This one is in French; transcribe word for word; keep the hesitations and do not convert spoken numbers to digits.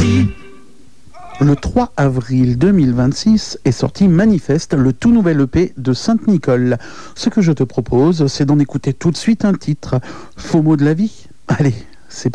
Le trois avril deux mille vingt-six est sorti Manifeste, le tout nouvel E P de Sainte-Nicole. Ce que je te propose, c'est d'en écouter tout de suite un titre. Faux mot de la vie. Allez,